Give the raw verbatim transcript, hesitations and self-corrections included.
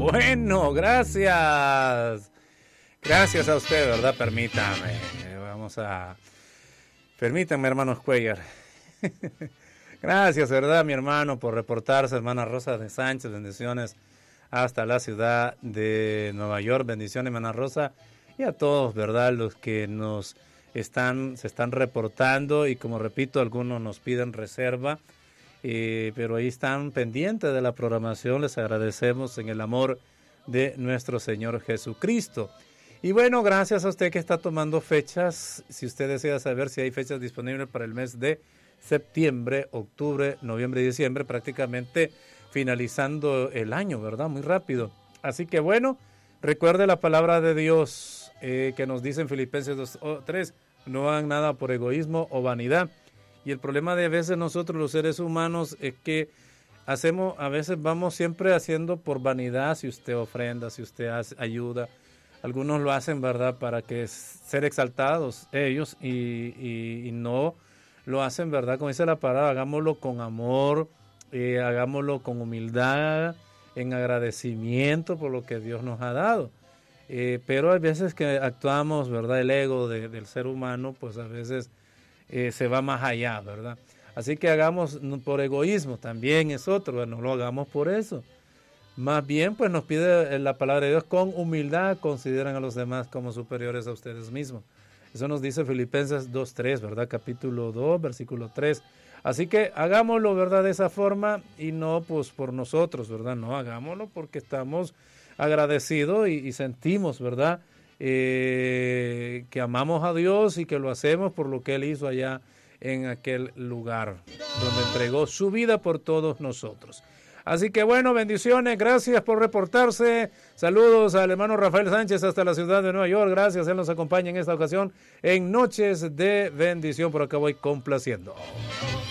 bueno, gracias. Gracias a usted, ¿verdad? Permítame. Vamos a... Permítanme, hermanos Cuellar. Gracias, ¿verdad, mi hermano, por reportarse, hermana Rosa de Sánchez, bendiciones hasta la ciudad de Nueva York, bendiciones, hermana Rosa, y a todos, ¿verdad?, los que nos están, se están reportando, y como repito, algunos nos piden reserva, eh, pero ahí están pendientes de la programación, les agradecemos en el amor de nuestro Señor Jesucristo. Y bueno, gracias a usted que está tomando fechas, si usted desea saber si hay fechas disponibles para el mes de septiembre, octubre, noviembre y diciembre, prácticamente finalizando el año, ¿verdad? Muy rápido. Así que bueno, recuerde la palabra de Dios eh, que nos dice en Filipenses dos tres, no hagan nada por egoísmo o vanidad. Y el problema de a veces nosotros los seres humanos es que hacemos, a veces vamos siempre haciendo por vanidad, si usted ofrenda, si usted hace, ayuda. Algunos lo hacen, ¿verdad?, para que ser exaltados ellos y, y, y no lo hacen, ¿verdad? Como dice la palabra, hagámoslo con amor, eh, hagámoslo con humildad, en agradecimiento por lo que Dios nos ha dado. Eh, pero hay veces que actuamos, ¿verdad? El ego de, del ser humano, pues a veces eh, se va más allá, ¿verdad? Así que hagamos por egoísmo, también es otro, no lo hagamos por eso. Más bien, pues nos pide la palabra de Dios, con humildad consideran a los demás como superiores a ustedes mismos. Eso nos dice Filipenses dos tres, ¿verdad? Capítulo dos, versículo tres. Así que hagámoslo, ¿verdad? De esa forma y no pues por nosotros, ¿verdad? No, hagámoslo porque estamos agradecidos y, y sentimos, ¿verdad? Eh, que amamos a Dios y que lo hacemos por lo que Él hizo allá en aquel lugar donde entregó su vida por todos nosotros. Así que bueno, bendiciones, gracias por reportarse. Saludos al hermano Rafael Sánchez hasta la ciudad de Nueva York. Gracias, él nos acompaña en esta ocasión en Noches de Bendición. Por acá voy complaciendo.